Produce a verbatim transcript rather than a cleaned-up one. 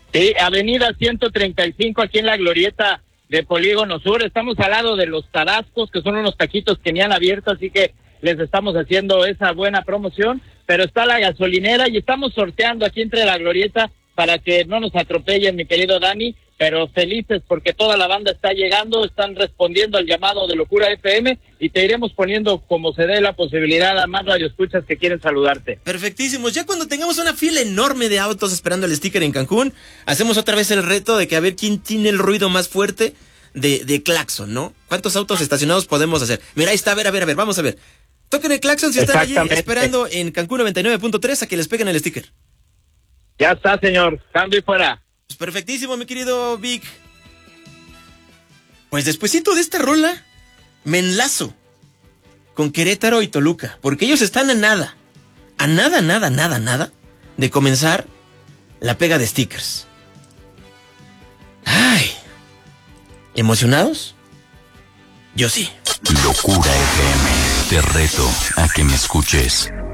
Sí, Avenida ciento treinta y cinco, aquí en la glorieta de Polígono Sur. Estamos al lado de los Tarascos, que son unos taquitos que ni han abierto, así que les estamos haciendo esa buena promoción. Pero está la gasolinera y estamos sorteando aquí entre la glorieta para que no nos atropellen, mi querido Dani, pero felices porque toda la banda está llegando, están respondiendo al llamado de Locura F M y te iremos poniendo como se dé la posibilidad a más radioescuchas que quieren saludarte. Perfectísimo, ya cuando tengamos una fila enorme de autos esperando el sticker en Cancún, hacemos otra vez el reto de que a ver quién tiene el ruido más fuerte de, de claxon, ¿no? ¿Cuántos autos estacionados podemos hacer? Mira, ahí está, a ver, a ver, a ver, vamos a ver. Toquen el claxon si están allí esperando en Cancún noventa y nueve punto tres a que les peguen el sticker. Ya está, señor, cambio y fuera. Pues perfectísimo, mi querido Vic. Pues despuesito de esta rola, me enlazo con Querétaro y Toluca, porque ellos están a nada, a nada, nada, nada, nada, de comenzar la pega de stickers. Ay, ¿emocionados? Yo sí. Locura F M, te reto a que me escuches.